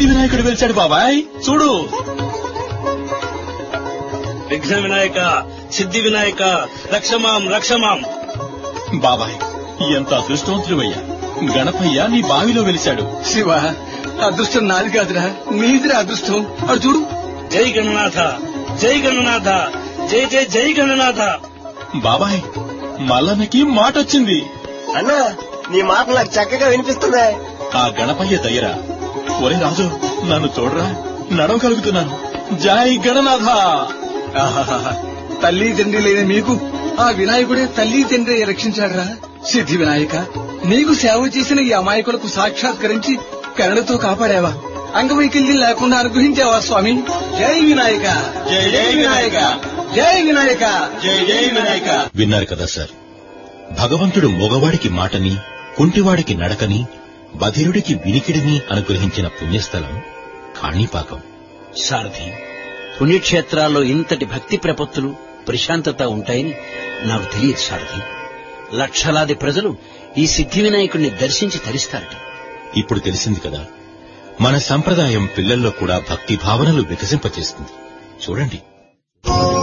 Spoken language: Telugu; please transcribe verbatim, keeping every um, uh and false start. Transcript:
సిద్ధి వినాయకుడు వెలిచాడు బాబాయ్, చూడు. విఘ్న వినాయక, సిద్ధి వినాయక, రక్షమాం రక్షమాం. బాబాయ్, ఎంత అదృష్టవంతుడివయ్యా. గణపయ్య నీ బావిలో వెలిశాడు. శివ, అదృష్టం నాది కాదురా, నీదిరా అదృష్టం. అడు చూడు. జై గణనాథ, జై గణనాథ, జై జై జై గణనాథ. బాబాయ్, మల్లన్నకి మాటొచ్చింది. అన్నా, నీ మాట నాకు చక్కగా వినిపిస్తుందా? ఆ గణపయ్య దయ్యరా. ఒరే రాజు, నన్ను చూడరా, నడవగలుగుతున్నాను. జై గణనాథ. తల్లి తండ్రి లేని మీకు ఆ వినాయకుడే తల్లి తండ్రి రక్షించాడురా. సిద్ధి వినాయక, నీకు సేవ చేసిన ఈ అమాయకులకు సాక్షాత్కరించి కరుణతో కాపాడావా, అంగవైకల్యం లేకుండా అనుగ్రహించావా స్వామి. జై వినాయక, జై జై వినాయక, జై వినాయక, జై జై వినాయక. విన్నారు కదా సార్, భగవంతుడు మగవాడికి మాటని, కుంటివాడికి నడకని, బధిరుడికి వినికిడిని అనుగ్రహించిన పుణ్యస్థలం కాణిపాకం. సారథి, పుణ్యక్షేత్రాల్లో ఇంతటి భక్తి ప్రపత్తులు, ప్రశాంతత ఉంటాయని నాకు తెలియదు సారథి. లక్షలాది ప్రజలు ఈ సిద్ధి వినాయకుడిని దర్శించి తరిస్తారట. ఇప్పుడు తెలిసింది కదా, మన సంప్రదాయం పిల్లల్లో కూడా భక్తి భావనలు వికసింపచేస్తుంది. చూడండి.